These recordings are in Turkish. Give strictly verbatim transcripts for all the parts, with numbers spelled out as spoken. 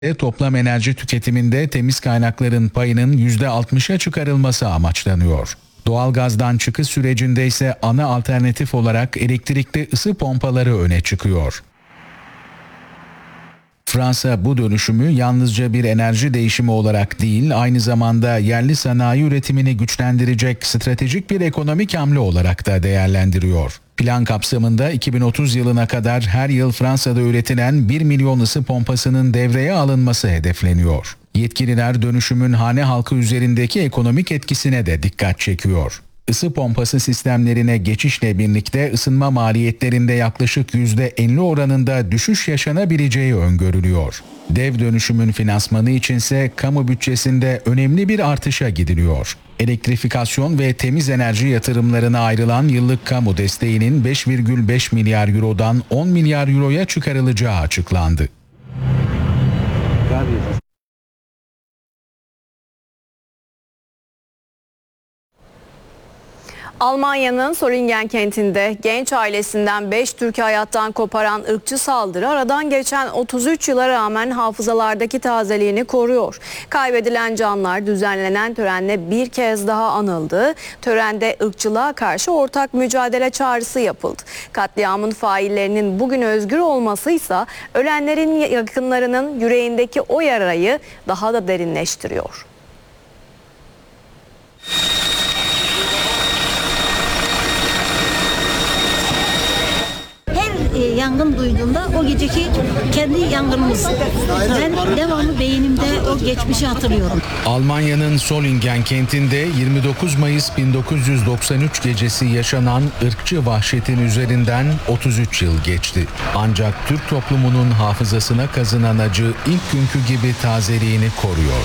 Toplam enerji tüketiminde temiz kaynakların payının yüzde altmışa çıkarılması amaçlanıyor. Doğalgazdan çıkış sürecinde ise ana alternatif olarak elektrikli ısı pompaları öne çıkıyor. Fransa bu dönüşümü yalnızca bir enerji değişimi olarak değil, aynı zamanda yerli sanayi üretimini güçlendirecek stratejik bir ekonomik hamle olarak da değerlendiriyor. Plan kapsamında iki bin otuz yılına kadar her yıl Fransa'da üretilen bir milyon ısı pompasının devreye alınması hedefleniyor. Yetkililer dönüşümün hane halkı üzerindeki ekonomik etkisine de dikkat çekiyor. Isı pompası sistemlerine geçişle birlikte ısınma maliyetlerinde yaklaşık yüzde elli oranında düşüş yaşanabileceği öngörülüyor. Dev dönüşümün finansmanı içinse kamu bütçesinde önemli bir artışa gidiliyor. Elektrifikasyon ve temiz enerji yatırımlarına ayrılan yıllık kamu desteğinin beş virgül beş milyar eurodan on milyar euroya çıkarılacağı açıklandı. Almanya'nın Solingen kentinde genç ailesinden beş Türk'ü hayattan koparan ırkçı saldırı aradan geçen otuz üç yıla rağmen hafızalardaki tazeliğini koruyor. Kaybedilen canlar düzenlenen törenle bir kez daha anıldı. Törende ırkçılığa karşı ortak mücadele çağrısı yapıldı. Katliamın faillerinin bugün özgür olmasıysa ölenlerin yakınlarının yüreğindeki o yarayı daha da derinleştiriyor. Yangın duyduğumda o geceki kendi yangınımız. Ben devamlı beynimde o geçmişi hatırlıyorum. Almanya'nın Solingen kentinde yirmi dokuz Mayıs bin dokuz yüz doksan üç gecesi yaşanan ırkçı vahşetin üzerinden otuz üç yıl geçti. Ancak Türk toplumunun hafızasına kazınan acı ilk günkü gibi tazeliğini koruyor.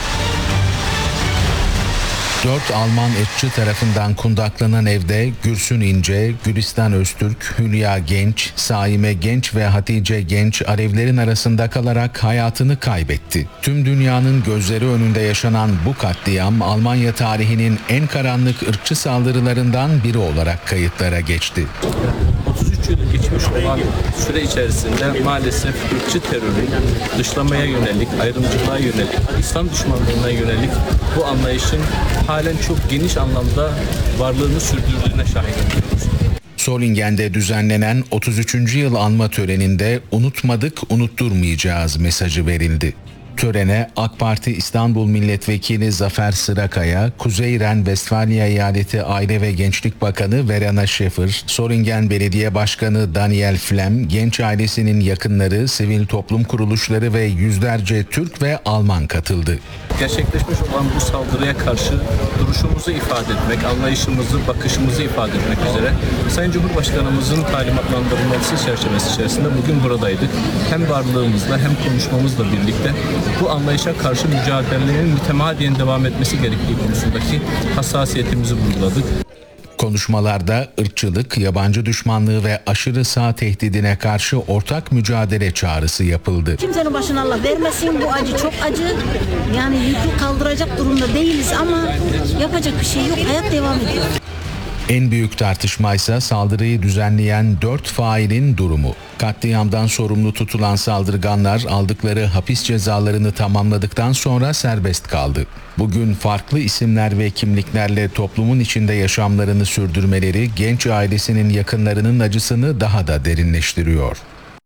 Dört Alman etçi tarafından kundaklanan evde Gürsün İnce, Gülistan Öztürk, Hülya Genç, Saime Genç ve Hatice Genç alevlerin arasında kalarak hayatını kaybetti. Tüm dünyanın gözleri önünde yaşanan bu katliam Almanya tarihinin en karanlık ırkçı saldırılarından biri olarak kayıtlara geçti. otuz üç yıl geçmiş olan süre içerisinde maalesef ırkçı terörün dışlamaya yönelik, ayrımcılığa yönelik, İslam düşmanlığına yönelik bu anlayışın halen çok geniş anlamda varlığını sürdürdüğüne şahit oluyoruz. Solingen'de düzenlenen otuz üçüncü yıl anma töreninde unutmadık, unutturmayacağız mesajı verildi. Törene AK Parti İstanbul Milletvekili Zafer Sırakaya, Kuzey Ren-Vestfalya Eyaleti Aile ve Gençlik Bakanı Verena Schäfer, Solingen Belediye Başkanı Daniel Flem, genç ailesinin yakınları, sivil toplum kuruluşları ve yüzlerce Türk ve Alman katıldı. Gerçekleşmiş olan bu saldırıya karşı duruşumuzu ifade etmek, anlayışımızı, bakışımızı ifade etmek üzere Sayın Cumhurbaşkanımızın talimatlandırılması çerçevesi içerisinde bugün buradaydık. Hem varlığımızla hem konuşmamızla birlikte bu anlayışa karşı mücadelenin mütemadiyen devam etmesi gerektiği konusundaki hassasiyetimizi vurguladık. Konuşmalarda ırkçılık, yabancı düşmanlığı ve aşırı sağ tehdidine karşı ortak mücadele çağrısı yapıldı. Kimsenin başına Allah vermesin, bu acı çok acı. Yani yükü kaldıracak durumda değiliz ama yapacak bir şey yok, hayat devam ediyor. En büyük tartışmaysa saldırıyı düzenleyen dört failin durumu. Katliamdan sorumlu tutulan saldırganlar aldıkları hapis cezalarını tamamladıktan sonra serbest kaldı. Bugün farklı isimler ve kimliklerle toplumun içinde yaşamlarını sürdürmeleri genç ailesinin yakınlarının acısını daha da derinleştiriyor.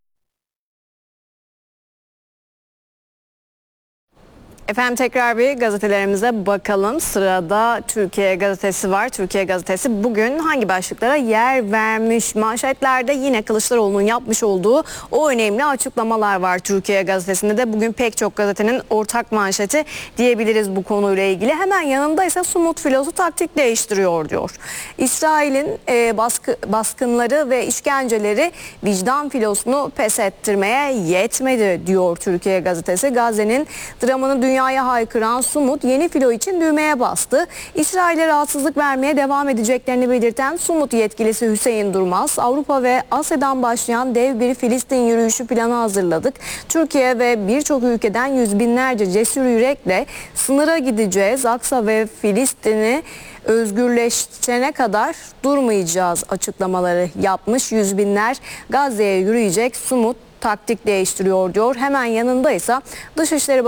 Efendim tekrar bir gazetelerimize bakalım. Sırada Türkiye Gazetesi var. Türkiye Gazetesi bugün hangi başlıklara yer vermiş? Manşetlerde yine Kılıçdaroğlu'nun yapmış olduğu o önemli açıklamalar var. Türkiye Gazetesi'nde de bugün pek çok gazetenin ortak manşeti diyebiliriz bu konuyla ilgili. Hemen yanında ise Sumut filosu taktik değiştiriyor diyor. İsrail'in e, baskı, baskınları ve işkenceleri vicdan filosunu pes ettirmeye yetmedi diyor Türkiye Gazetesi. Gazze'nin dramını dünya Dünyaya haykıran Sumut yeni filo için düğmeye bastı. İsrail'e rahatsızlık vermeye devam edeceklerini belirten Sumut yetkilisi Hüseyin Durmaz, Avrupa ve Asya'dan başlayan dev bir Filistin yürüyüşü planı hazırladık. Türkiye ve birçok ülkeden yüz binlerce cesur yürekle sınıra gideceğiz. Aksa ve Filistin'i özgürleşene kadar durmayacağız açıklamaları yapmış. Yüz binler Gazze'ye yürüyecek. Sumut taktik değiştiriyor diyor. Hemen yanındaysa Dışişleri